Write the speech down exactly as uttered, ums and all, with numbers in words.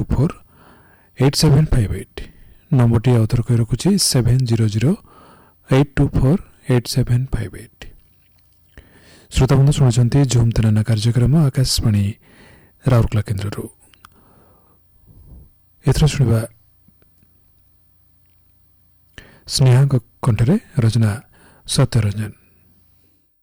Four eight seven five eight number T आउथर कही रखुच्छी seven zero zero eight to four eight seven five eight. श्रोता बंधु शुणुंट झुम तेनाना कार्यक्रम आकाशवाणी राउरकेला केन्द्र। एथर शुणा स्नेहा कंठरे रचना सत्यरंजन।